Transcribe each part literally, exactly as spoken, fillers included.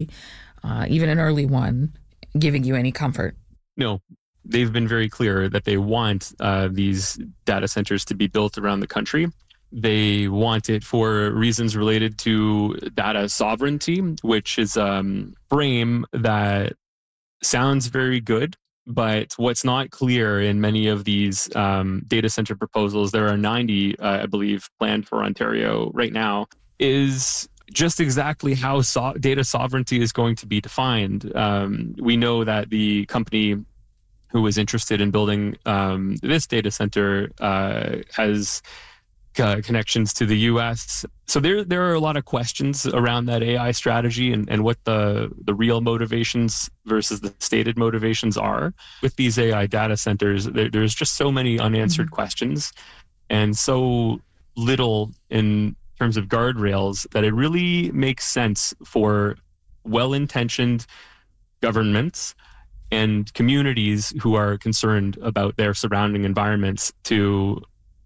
study, uh, even an early one, giving you any comfort? No, they've been very clear that they want uh, these data centers to be built around the country. They want it for reasons related to data sovereignty, which is a um, frame that sounds very good. But what's not clear in many of these um, data center proposals, there are ninety, uh, I believe, planned for Ontario right now, is just exactly how so- data sovereignty is going to be defined. Um, we know that the company who was interested in building um, this data center uh, has uh, connections to the U S. So there there are a lot of questions around that A I strategy and, and what the, the real motivations versus the stated motivations are. With these A I data centers, there, there's just so many unanswered mm-hmm. questions and so little in terms of guardrails that it really makes sense for well-intentioned governments and communities who are concerned about their surrounding environments to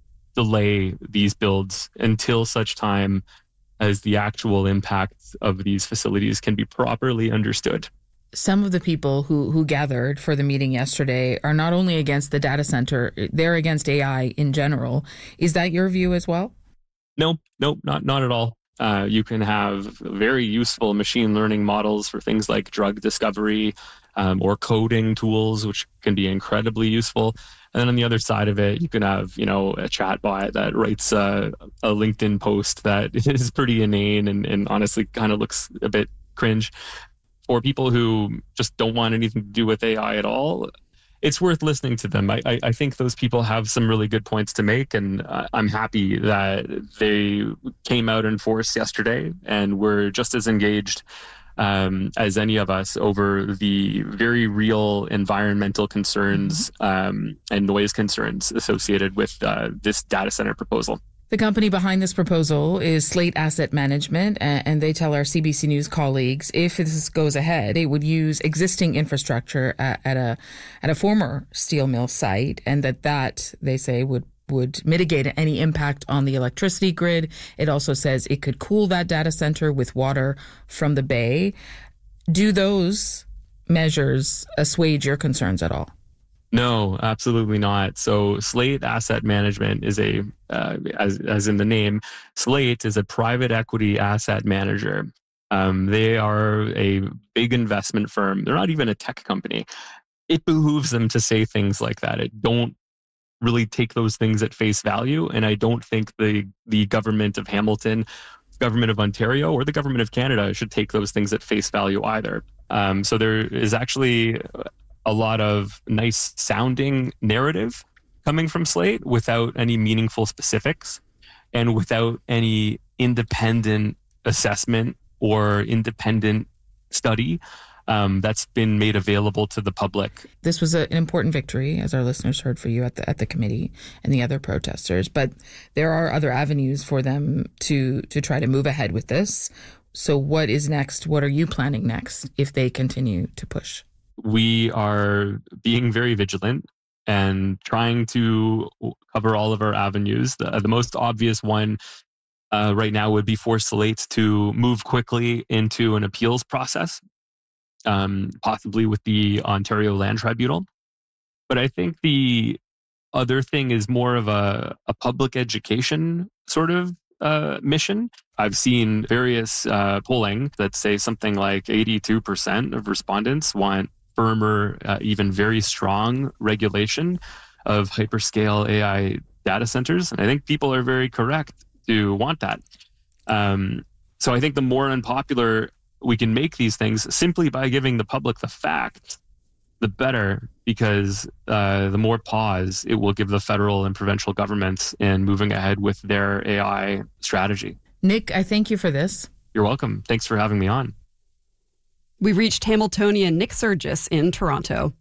delay these builds until such time as the actual impact of these facilities can be properly understood. Some of the people who, who gathered for the meeting yesterday are not only against the data center, they're against A I in general. Is that your view as well? No, no, not, not at all. Uh, you can have very useful machine learning models for things like drug discovery um, or coding tools, which can be incredibly useful. And then on the other side of it, you can have, you know, a chatbot that writes a, a LinkedIn post that is pretty inane and, and honestly kind of looks a bit cringe. For people who just don't want anything to do with A I at all, it's worth listening to them. I, I, I think those people have some really good points to make, and I'm happy that they came out in force yesterday and were just as engaged um, as any of us over the very real environmental concerns um, and noise concerns associated with uh, this data center proposal. The company behind this proposal is Slate Asset Management, and they tell our C B C News colleagues if this goes ahead, it would use existing infrastructure at, at a at a former steel mill site, and that that, they say, would would mitigate any impact on the electricity grid. It also says it could cool that data center with water from the bay. Do those measures assuage your concerns at all? No, absolutely not. So Slate Asset Management is a, uh, as as in the name, Slate is a private equity asset manager. Um, they are a big investment firm. They're not even a tech company. It behooves them to say things like that. It don't really take those things at face value. And I don't think the the government of Hamilton, government of Ontario, or the government of Canada should take those things at face value either. Um, so there is actually a lot of nice sounding narrative coming from Slate without any meaningful specifics and without any independent assessment or independent study um, that's been made available to the public. This was a, an important victory, as our listeners heard, for you at the at the committee and the other protesters. But there are other avenues for them to to try to move ahead with this. So what is next? What are you planning next if they continue to push? We are being very vigilant and trying to cover all of our avenues. The, the most obvious one uh, right now would be for Slate to move quickly into an appeals process, um, possibly with the Ontario Land Tribunal. But I think the other thing is more of a, a public education sort of uh, mission. I've seen various uh, polling that say something like eighty-two percent of respondents want firmer, uh, even very strong regulation of hyperscale A I data centers. And I think people are very correct to want that. Um, so I think the more unpopular we can make these things simply by giving the public the facts, the better, because uh, the more pause it will give the federal and provincial governments in moving ahead with their A I strategy. Nick, I thank you for this. You're welcome. Thanks for having me on. We reached Hamiltonian Nick Surgis in Toronto.